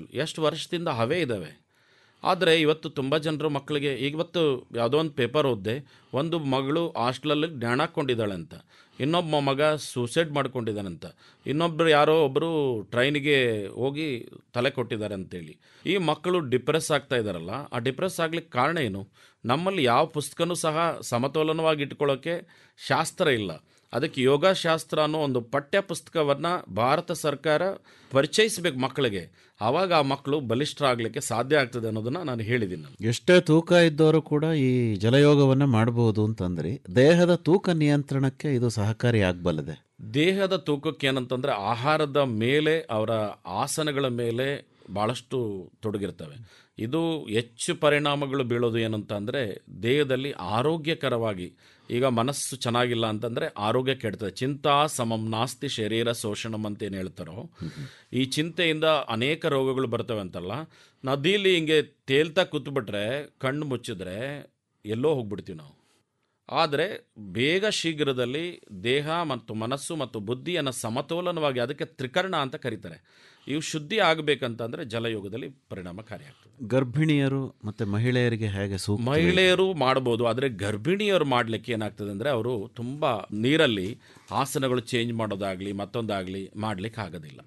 ಎಷ್ಟು ವರ್ಷದಿಂದ ಅವೇ ಇದ್ದಾವೆ. ಆದರೆ ಇವತ್ತು ತುಂಬ ಜನರು ಮಕ್ಕಳಿಗೆ ಇವತ್ತು ಯಾವುದೋ ಒಂದು ಪೇಪರ್ ಓದಿದೆ, ಒಂದು ಮಗಳು ಹಾಸ್ಟೆಲಲ್ಲಿ ಜ್ಞಾನ ಹಾಕ್ಕೊಂಡಿದ್ದಾಳಂತ, ಇನ್ನೊಬ್ಬ ಮಗ ಸೂಸೈಡ್ ಮಾಡ್ಕೊಂಡಿದ್ದಾನಂತ, ಇನ್ನೊಬ್ಬರು ಯಾರೋ ಒಬ್ಬರು ಟ್ರೈನಿಗೆ ಹೋಗಿ ತಲೆ ಕೊಟ್ಟಿದ್ದಾರೆ ಅಂತೇಳಿ. ಈ ಮಕ್ಕಳು ಡಿಪ್ರೆಸ್ ಆಗ್ತಾ ಇದ್ದಾರಲ್ಲ, ಆ ಡಿಪ್ರೆಸ್ ಆಗ್ಲಿಕ್ಕೆ ಕಾರಣ ಏನು? ನಮ್ಮಲ್ಲಿ ಯಾವ ಪುಸ್ತಕನೂ ಸಹ ಸಮತೋಲನವಾಗಿ ಇಟ್ಕೊಳ್ಳೋಕ್ಕೆ ಶಾಸ್ತ್ರ ಇಲ್ಲ. ಅದಕ್ಕೆ ಯೋಗಶಾಸ್ತ್ರ ಅನ್ನೋ ಒಂದು ಪಠ್ಯ ಪುಸ್ತಕವನ್ನು ಭಾರತ ಸರ್ಕಾರ ಪರಿಚಯಿಸಬೇಕು ಮಕ್ಕಳಿಗೆ. ಆವಾಗ ಆ ಮಕ್ಕಳು ಬಲಿಷ್ಠರಾಗಲಿಕ್ಕೆ ಸಾಧ್ಯ ಆಗ್ತದೆ ಅನ್ನೋದನ್ನು ನಾನು ಹೇಳಿದ್ದೀನಿ. ಎಷ್ಟೇ ತೂಕ ಇದ್ದವರು ಕೂಡ ಈ ಜಲಯೋಗವನ್ನು ಮಾಡಬಹುದು ಅಂತಂದ್ರಿ. ದೇಹದ ತೂಕ ನಿಯಂತ್ರಣಕ್ಕೆ ಇದು ಸಹಕಾರಿ ಆಗಬಲ್ಲದೆ. ದೇಹದ ತೂಕಕ್ಕೆ ಏನಂತಂದರೆ ಆಹಾರದ ಮೇಲೆ, ಅವರ ಆಸನಗಳ ಮೇಲೆ ಭಾಳಷ್ಟು ತೊಡಗಿರ್ತವೆ. ಇದು ಹೆಚ್ಚು ಪರಿಣಾಮಗಳು ಬೀಳೋದು ಏನಂತ ಅಂದರೆ ದೇಹದಲ್ಲಿ ಆರೋಗ್ಯಕರವಾಗಿ. ಈಗ ಮನಸ್ಸು ಚೆನ್ನಾಗಿಲ್ಲ ಅಂತಂದರೆ ಆರೋಗ್ಯ ಕೆಡ್ತದೆ. ಚಿಂತಾ ಸಮಂ ನಾಸ್ತಿ ಶರೀರ ಶೋಷಣಂ ಅಂತ ಏನು ಹೇಳ್ತಾರೋ, ಈ ಚಿಂತೆಯಿಂದ ಅನೇಕ ರೋಗಗಳು ಬರ್ತವೆ ಅಂತಲ್ಲ. ನದಿಲಿ ಹಿಂಗೆ ತೇಲ್ತಾ ಕೂತ್ಬಿಟ್ರೆ, ಕಣ್ಣು ಮುಚ್ಚಿದ್ರೆ ಎಲ್ಲೋ ಹೋಗ್ಬಿಡ್ತೀವಿ ನಾವು. ಆದರೆ ಬೇಗ ಶೀಘ್ರದಲ್ಲಿ ದೇಹ ಮತ್ತು ಮನಸ್ಸು ಮತ್ತು ಬುದ್ಧಿಯನ್ನು ಸಮತೋಲನವಾಗಿ, ಅದಕ್ಕೆ ತ್ರಿಕರಣ ಅಂತ ಕರೀತಾರೆ, ಇವು ಶುದ್ಧಿ ಆಗಬೇಕಂತಂದರೆ ಜಲಯೋಗದಲ್ಲಿ ಪರಿಣಾಮಕಾರಿಯಾಗ್ತದೆ. ಗರ್ಭಿಣಿಯರು ಮತ್ತು ಮಹಿಳೆಯರಿಗೆ ಹೇಗೆ ಸೂಕ್ತ? ಮಹಿಳೆಯರು ಮಾಡ್ಬೋದು, ಆದರೆ ಗರ್ಭಿಣಿಯರು ಮಾಡಲಿಕ್ಕೆ ಏನಾಗ್ತದೆ ಅಂದರೆ ಅವರು ತುಂಬ ನೀರಲ್ಲಿ ಆಸನಗಳು ಚೇಂಜ್ ಮಾಡೋದಾಗಲಿ ಮತ್ತೊಂದಾಗಲಿ ಮಾಡಲಿಕ್ಕೆ ಆಗೋದಿಲ್ಲ.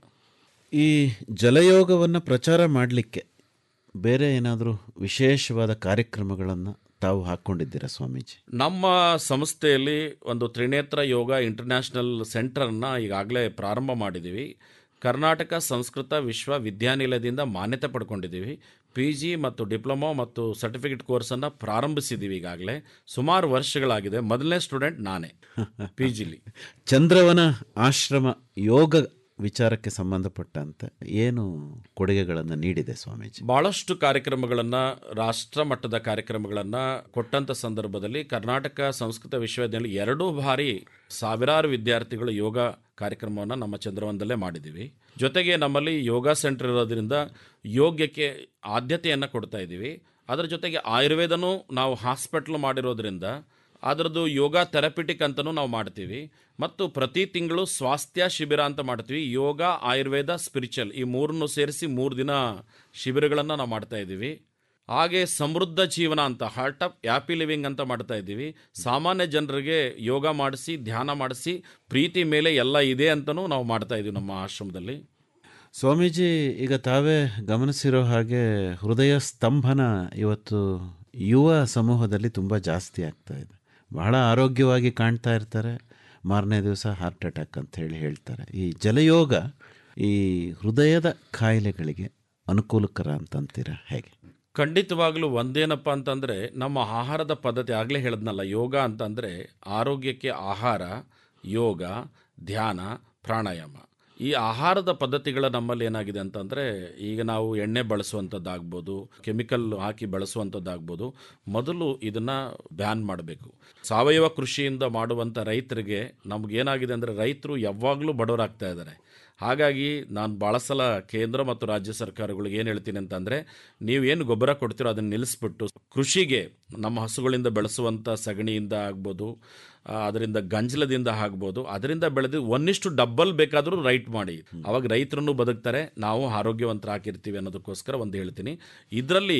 ಈ ಜಲಯೋಗವನ್ನು ಪ್ರಚಾರ ಮಾಡಲಿಕ್ಕೆ ಬೇರೆ ಏನಾದರೂ ವಿಶೇಷವಾದ ಕಾರ್ಯಕ್ರಮಗಳನ್ನು ತಾವು ಹಾಕ್ಕೊಂಡಿದ್ದೀರಾ ಸ್ವಾಮೀಜಿ? ನಮ್ಮ ಸಂಸ್ಥೆಯಲ್ಲಿ ಒಂದು ತ್ರಿನೇತ್ರ ಯೋಗ ಇಂಟರ್ನ್ಯಾಷನಲ್ ಸೆಂಟರನ್ನು ಈಗಾಗಲೇ ಪ್ರಾರಂಭ ಮಾಡಿದ್ದೀವಿ. ಕರ್ನಾಟಕ ಸಂಸ್ಕೃತ ವಿಶ್ವವಿದ್ಯಾನಿಲಯದಿಂದ ಮಾನ್ಯತೆ ಪಡ್ಕೊಂಡಿದ್ದೀವಿ. PG ಮತ್ತು ಡಿಪ್ಲೊಮಾ ಮತ್ತು ಸರ್ಟಿಫಿಕೇಟ್ ಕೋರ್ಸನ್ನು ಪ್ರಾರಂಭಿಸಿದ್ದೀವಿ. ಈಗಾಗಲೇ ಸುಮಾರು ವರ್ಷಗಳಾಗಿದೆ. ಮೊದಲನೇ ಸ್ಟೂಡೆಂಟ್ ನಾನೇ PGಲಿ. ಚಂದ್ರವನ ಆಶ್ರಮ ಯೋಗ ವಿಚಾರಕ್ಕೆ ಸಂಬಂಧಪಟ್ಟಂತೆ ಏನು ಕೊಡುಗೆಗಳನ್ನು ನೀಡಿದೆ ಸ್ವಾಮೀಜಿ? ಭಾಳಷ್ಟು ಕಾರ್ಯಕ್ರಮಗಳನ್ನು, ರಾಷ್ಟ್ರ ಮಟ್ಟದ ಕಾರ್ಯಕ್ರಮಗಳನ್ನು ಕೊಟ್ಟಂಥ ಸಂದರ್ಭದಲ್ಲಿ ಕರ್ನಾಟಕ ಸಂಸ್ಕೃತ ವಿಶ್ವವಿದ್ಯಾನಿಲಯ 2 ಬಾರಿ ಸಾವಿರಾರು ವಿದ್ಯಾರ್ಥಿಗಳು ಯೋಗ ಕಾರ್ಯಕ್ರಮವನ್ನು ನಮ್ಮ ಚಂದ್ರವನದಲ್ಲೇ ಮಾಡಿದ್ದೀವಿ. ಜೊತೆಗೆ ನಮ್ಮಲ್ಲಿ ಯೋಗ ಸೆಂಟರ್ ಇರೋದ್ರಿಂದ ಯೋಗಕ್ಕೆ ಆದ್ಯತೆಯನ್ನು ಕೊಡ್ತಾ ಇದ್ದೀವಿ. ಅದರ ಜೊತೆಗೆ ಆಯುರ್ವೇದನೂ ನಾವು ಹಾಸ್ಪಿಟ್ಲ್ ಮಾಡಿರೋದ್ರಿಂದ ಅದರದ್ದು ಯೋಗ ಥೆರಪಿಟಿಕ್ ಅಂತಲೂ ನಾವು ಮಾಡ್ತೀವಿ. ಮತ್ತು ಪ್ರತಿ ತಿಂಗಳು ಸ್ವಾಸ್ಥ್ಯ ಶಿಬಿರ ಅಂತ ಮಾಡ್ತೀವಿ. ಯೋಗ, ಆಯುರ್ವೇದ, ಸ್ಪಿರಿಚುವಲ್ ಈ ಮೂರನ್ನು ಸೇರಿಸಿ 3 ದಿನ ಶಿಬಿರಗಳನ್ನು ನಾವು ಮಾಡ್ತಾ ಇದ್ದೀವಿ. ಹಾಗೆ ಸಮೃದ್ಧ ಜೀವನ ಅಂತ, ಹಾರ್ಟ್ ಆಫ್ ಹ್ಯಾಪಿ ಲಿವಿಂಗ್ ಅಂತ ಮಾಡ್ತಾ ಇದ್ದೀವಿ. ಸಾಮಾನ್ಯ ಜನರಿಗೆ ಯೋಗ ಮಾಡಿಸಿ, ಧ್ಯಾನ ಮಾಡಿಸಿ, ಪ್ರೀತಿ ಮೇಲೆ ಎಲ್ಲ ಇದೆ ಅಂತಲೂ ನಾವು ಮಾಡ್ತಾ ಇದ್ದೀವಿ ನಮ್ಮ ಆಶ್ರಮದಲ್ಲಿ. ಸ್ವಾಮೀಜಿ, ಈಗ ತಾವೇ ಗಮನಿಸಿರೋ ಹಾಗೆ ಹೃದಯ ಸ್ತಂಭನ ಇವತ್ತು ಯುವ ಸಮೂಹದಲ್ಲಿ ತುಂಬ ಜಾಸ್ತಿ ಆಗ್ತಾ ಇದೆ. ಬಹಳ ಆರೋಗ್ಯವಾಗಿ ಕಾಣ್ತಾ ಇರ್ತಾರೆ, ಮಾರನೇ ದಿವಸ ಹಾರ್ಟ್ ಅಟ್ಯಾಕ್ ಅಂತ ಹೇಳ್ತಾರೆ. ಈ ಜಲಯೋಗ ಈ ಹೃದಯದ ಕಾಯಿಲೆಗಳಿಗೆ ಅನುಕೂಲಕರ ಅಂತಂತೀರಾ ಹೇಗೆ? ಖಂಡಿತವಾಗ್ಲೂ ಒಂದೇನಪ್ಪ ಅಂತಂದರೆ, ನಮ್ಮ ಆಹಾರದ ಪದ್ಧತಿ ಆಗಲೇ ಹೇಳಿದ್ನಲ್ಲ, ಯೋಗ ಅಂತಂದರೆ ಆರೋಗ್ಯಕ್ಕೆ ಆಹಾರ, ಯೋಗ, ಧ್ಯಾನ, ಪ್ರಾಣಾಯಾಮ. ಈ ಆಹಾರದ ಪದ್ಧತಿಗಳ ನಮ್ಮಲ್ಲಿ ಏನಾಗಿದೆ ಅಂತಂದರೆ, ಈಗ ನಾವು ಎಣ್ಣೆ ಬಳಸುವಂಥದ್ದಾಗ್ಬೋದು, ಕೆಮಿಕಲ್ ಹಾಕಿ ಬಳಸುವಂಥದ್ದಾಗ್ಬೋದು, ಮೊದಲು ಇದನ್ನು ಬ್ಯಾನ್ ಮಾಡಬೇಕು. ಸಾವಯವ ಕೃಷಿಯಿಂದ ಮಾಡುವಂಥ ರೈತರಿಗೆ ನಮಗೇನಾಗಿದೆ ಅಂದರೆ, ರೈತರು ಯಾವಾಗಲೂ ಬಡವರಾಗ್ತಾ ಇದ್ದಾರೆ. ಹಾಗಾಗಿ ನಾನು ಭಾಳ ಸಲ ಕೇಂದ್ರ ಮತ್ತು ರಾಜ್ಯ ಸರ್ಕಾರಗಳಿಗೆ ಏನು ಹೇಳ್ತೀನಿ ಅಂತಂದರೆ, ನೀವೇನು ಗೊಬ್ಬರ ಕೊಡ್ತೀರೋ ಅದನ್ನು ನಿಲ್ಲಿಸ್ಬಿಟ್ಟು ಕೃಷಿಗೆ ನಮ್ಮ ಹಸುಗಳಿಂದ ಬೆಳೆಸುವಂಥ ಸಗಣಿಯಿಂದ ಆಗ್ಬೋದು, ಅದರಿಂದ ಗಂಜಲದಿಂದ ಆಗ್ಬೋದು, ಅದರಿಂದ ಬೆಳೆದು 1:2 ಬೇಕಾದರೂ ರೈಟ್ ಮಾಡಿ. ಅವಾಗ ರೈತರನ್ನು ಬದುಕ್ತಾರೆ, ನಾವು ಆರೋಗ್ಯವಂತರಾಗಿರ್ತೀವಿ ಅನ್ನೋದಕ್ಕೋಸ್ಕರ ಒಂದು ಹೇಳ್ತೀನಿ. ಇದರಲ್ಲಿ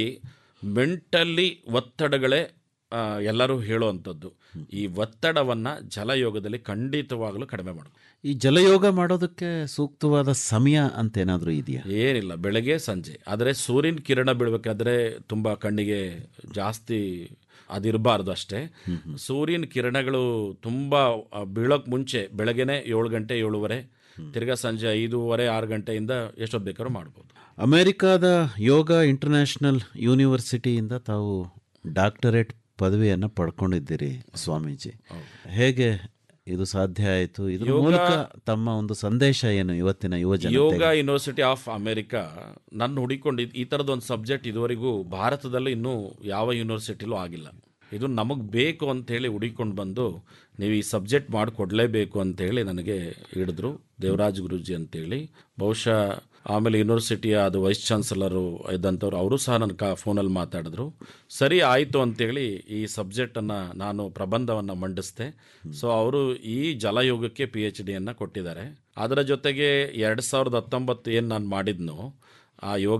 ಮೆಂಟಲಿ ಒತ್ತಡಗಳೇ ಎಲ್ಲರೂ ಹೇಳುವಂಥದ್ದು. ಈ ಒತ್ತಡವನ್ನು ಜಲಯೋಗದಲ್ಲಿ ಖಂಡಿತವಾಗಲೂ ಕಡಿಮೆ ಮಾಡಬೇಕು. ಈ ಜಲಯೋಗ ಮಾಡೋದಕ್ಕೆ ಸೂಕ್ತವಾದ ಸಮಯ ಅಂತ ಏನಾದರೂ ಇದೆಯಾ? ಏನಿಲ್ಲ, ಬೆಳಗ್ಗೆ ಸಂಜೆ. ಆದರೆ ಸೂರ್ಯನ ಕಿರಣ ಬೀಳಬೇಕಾದ್ರೆ ತುಂಬ ಕಣ್ಣಿಗೆ ಜಾಸ್ತಿ ಅದಿರಬಾರ್ದು ಅಷ್ಟೇ. ಸೂರ್ಯನ ಕಿರಣಗಳು ತುಂಬ ಬೀಳೋಕ್ಕೆ ಮುಂಚೆ ಬೆಳಗ್ಗೆನೇ 7 ಗಂಟೆ 7:30, ತಿರ್ಗಾ ಸಂಜೆ 5:30 6 ಗಂಟೆಯಿಂದ ಎಷ್ಟೊತ್ತು ಬೇಕಾದ್ರೂ ಮಾಡ್ಬೋದು. ಅಮೆರಿಕಾದ ಯೋಗ ಇಂಟರ್ನ್ಯಾಷನಲ್ ಯೂನಿವರ್ಸಿಟಿಯಿಂದ ತಾವು ಡಾಕ್ಟರೇಟ್ ಪದವಿಯನ್ನು ಪಡ್ಕೊಂಡಿದ್ದೀರಿ ಸ್ವಾಮೀಜಿ. ಹೇಗೆ ಇದು ಸಾಧ್ಯ ಆಯಿತು? ಇದ್ರ ಮೂಲಕ ತಮ್ಮ ಒಂದು ಸಂದೇಶ ಏನು ಇವತ್ತಿನ ಯುವಜನತೆ? ಯೋಗ ಯೂನಿವರ್ಸಿಟಿ ಆಫ್ ಅಮೆರಿಕಾ ನನ್ನ ಹುಡುಕೊಂಡಿದ್ದು ಈ ಥರದೊಂದು ಸಬ್ಜೆಕ್ಟ್ ಇದುವರೆಗೂ ಭಾರತದಲ್ಲಿ ಇನ್ನೂ ಯಾವ ಯೂನಿವರ್ಸಿಟಿಲೂ ಆಗಿಲ್ಲ. ಇದು ನಮಗೆ ಬೇಕು ಅಂಥೇಳಿ ಹುಡುಕೊಂಡು ಬಂದು, ನೀವು ಈ ಸಬ್ಜೆಕ್ಟ್ ಮಾಡಿಕೊಡ್ಲೇಬೇಕು ಅಂಥೇಳಿ ನನಗೆ ಹಿಡಿದ್ರು ದೇವರಾಜ್ ಗುರೂಜಿ ಅಂತೇಳಿ. ಬಹುಶಃ ಆಮೇಲೆ ಯೂನಿವರ್ಸಿಟಿಯ ಅದು ವೈಸ್ ಚಾನ್ಸಲರು ಇದ್ದಂಥವ್ರು, ಅವರು ಸಹ ನನ್ನ ಫೋನಲ್ಲಿ ಮಾತಾಡಿದ್ರು. ಸರಿ ಆಯಿತು ಅಂತೇಳಿ ಈ ಸಬ್ಜೆಕ್ಟನ್ನು ನಾನು ಪ್ರಬಂಧವನ್ನು ಮಂಡಿಸಿದೆ. ಸೊ ಅವರು ಈ ಜಲಯೋಗಕ್ಕೆ PhD ಕೊಟ್ಟಿದ್ದಾರೆ. ಅದರ ಜೊತೆಗೆ 2019 ಏನು ನಾನು ಮಾಡಿದ್ನೋ ಆ ಯೋಗ